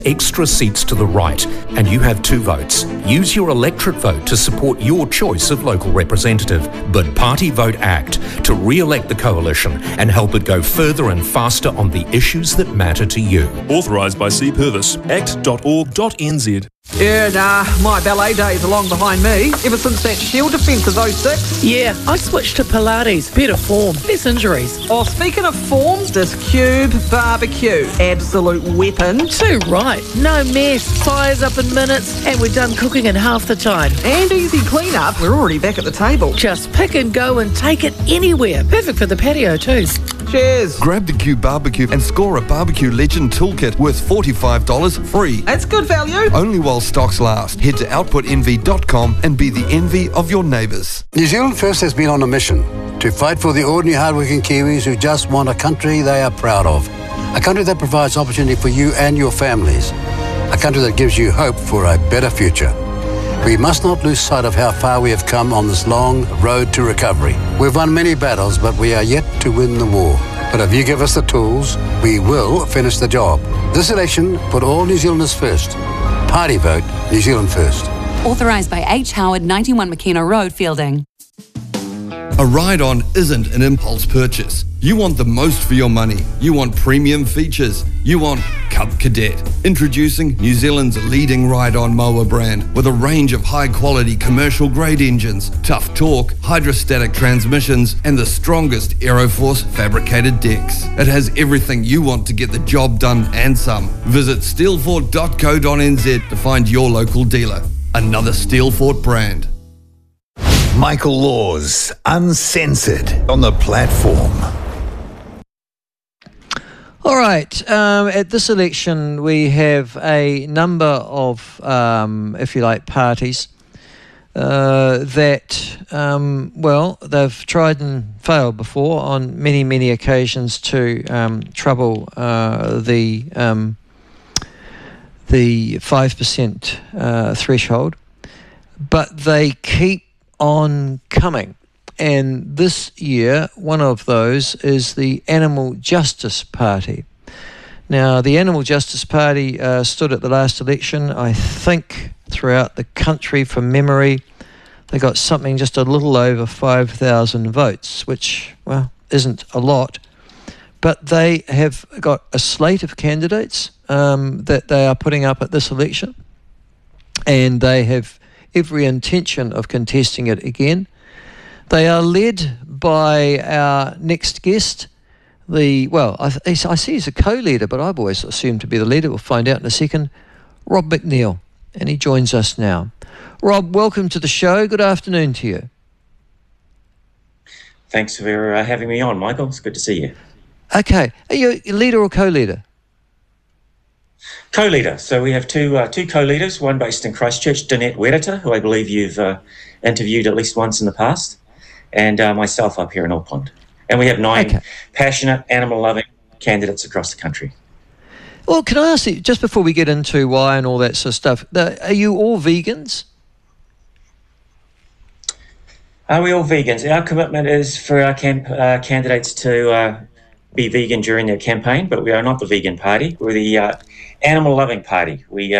Extra seats to the right, and you have 2 votes. Use your electorate vote to support your choice of local representative. But Party Vote Act to re-elect the coalition and help it go further and faster on the issues that matter to you. Authorised by C. Purvis. Act.org.nz. Yeah, nah, my ballet days are long behind me. Ever since that Shield defence of 06. Yeah, I switched to Pilates. Better form, less injuries. Oh, speaking of form, this Cube barbecue. Absolute weapon. Too right. No mess, fires up in minutes, and we're done cooking in half the time. And easy clean-up. We're already back at the table. Just pick and go and take it anywhere. Perfect for the patio too. Cheers. Grab the Cube barbecue and score a Barbecue Legend toolkit worth $45 free. That's good value. Only while stocks last. Head to outputenvy.com and be the envy of your neighbours. New Zealand First has been on a mission to fight for the ordinary hardworking Kiwis who just want a country they are proud of. A country that provides opportunity for you and your families. A country that gives you hope for a better future. We must not lose sight of how far we have come on this long road to recovery. We've won many battles, but we are yet to win the war. But if you give us the tools, we will finish the job. This election, put all New Zealanders first. Party vote, New Zealand first. Authorised by H. Howard, 91 McKenna Road, Fielding. A ride-on isn't an impulse purchase. You want the most for your money. You want premium features. You want Cub Cadet. Introducing New Zealand's leading ride-on mower brand with a range of high-quality commercial-grade engines, tough torque, hydrostatic transmissions, and the strongest Aeroforce fabricated decks. It has everything you want to get the job done and some. Visit steelfort.co.nz to find your local dealer. Another Steelfort brand. Michael Laws, Uncensored, on the platform. All right. At this election, we have a number of, if you like, parties that, well, they've tried and failed before on many, many occasions to trouble the 5% threshold, but they keep on coming. And this year, one of those is the Animal Justice Party. Now, the Animal Justice Party stood at the last election, I think, throughout the country from memory. They got something just a little over 5,000 votes, which, well, isn't a lot. But they have got a slate of candidates that they are putting up at this election. And they have every intention of contesting it again. They are led by our next guest, I see he's a co-leader, but I've always assumed to be the leader. We'll find out in a second. Rob McNeil, and he joins us now. Rob, welcome to the show. Good afternoon to you. Thanks for having me on, Michael. It's good to see you. Okay. Are you a leader or co-leader? Co-leader. So we have two co-leaders, one based in Christchurch, Danette Wereta, who I believe you've interviewed at least once in the past, and myself up here in Auckland. And we have 9 passionate, animal-loving candidates across the country. Well, can I ask you, just before we get into why and all that sort of stuff, are you all vegans? Are we all vegans? Our commitment is for our candidates to be vegan during their campaign, but we are not the vegan party. We're the animal-loving party. We